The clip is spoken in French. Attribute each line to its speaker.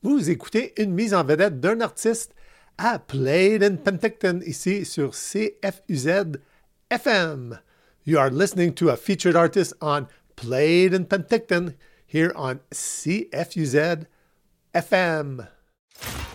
Speaker 1: Vous écoutez une mise en vedette d'un artiste à Played in Penticton, ici sur CFUZ FM. You are listening to a featured artist on Played in Penticton here on CFUZ FM.